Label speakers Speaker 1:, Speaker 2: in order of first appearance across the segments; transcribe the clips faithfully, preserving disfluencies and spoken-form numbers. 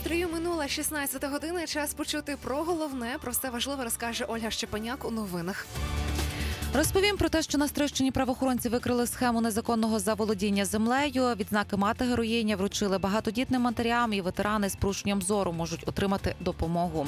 Speaker 1: Стрію минула шістнадцята година. Час почути про головне. Про все важливе розкаже Ольга Щепеняк у новинах.
Speaker 2: Розповім про те, що на Стрийщині правоохоронці викрили схему незаконного заволодіння землею. Відзнаки мати героїня вручили багатодітним матерям, і ветерани з порушенням зору можуть отримати допомогу.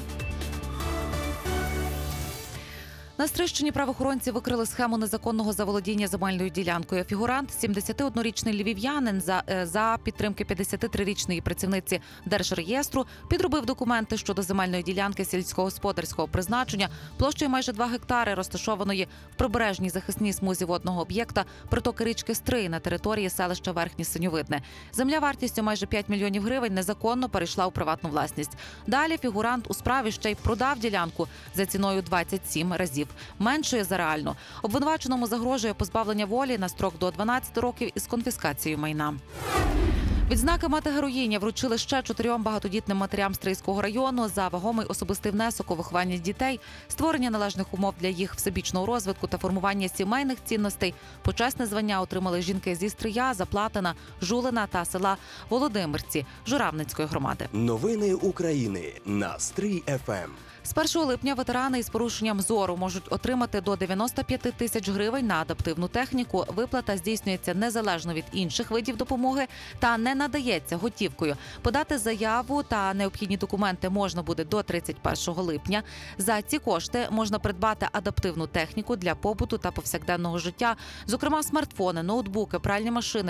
Speaker 2: На Стрийщині правоохоронці викрили схему незаконного заволодіння земельною ділянкою. Фігурант – сімдесятиоднорічний львів'янин за, за підтримки п'ятдесятитрирічної працівниці Держреєстру підробив документи щодо земельної ділянки сільськогосподарського призначення площею майже два гектари, розташованої в прибережній захисній смузі водного об'єкта притоки річки Стрий на території селища Верхнє Синьовидне. Земля вартістю майже п'ять мільйонів гривень незаконно перейшла у приватну власність. Далі фігурант у справі ще й продав ділянку за ціною двадцять сім разів меншою за реальну. Обвинуваченому загрожує позбавлення волі на строк до дванадцяти років із конфіскацією майна. Відзнаки мати героїня вручили ще чотирьом багатодітним матерям Стрийського району за вагомий особистий внесок у виховання дітей, створення належних умов для їх всебічного розвитку та формування сімейних цінностей. Почесне звання отримали жінки зі Стрия, Заплатина, Жулина та села Володимирці Журавницької громади.
Speaker 3: Новини України на Стрий еф ем.
Speaker 2: З першого липня ветерани із порушенням зору можуть отримати до дев'яноста п'яти тисяч гривень на адаптивну техніку. Виплата здійснюється незалежно від інших видів допомоги та не надається готівкою. Подати заяву та необхідні документи можна буде до тридцять першого липня. За ці кошти можна придбати адаптивну техніку для побуту та повсякденного життя, зокрема смартфони, ноутбуки, пральні машини,